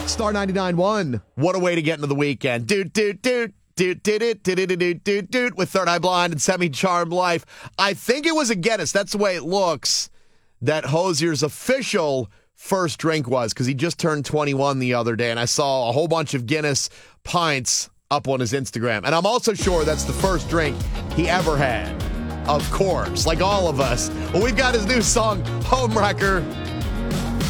Star 99.1. What a way to get into the weekend. Dude. With Third Eye Blind and Semi-Charmed Life. I think it was a Guinness. That's the way it looks that Hozier's official first drink was, because he just turned 21 the other day, and I saw a whole bunch of Guinness pints up on his Instagram. And I'm also sure that's the first drink he ever had. Of course, like all of us. Well, we've got his new song, Homewrecker.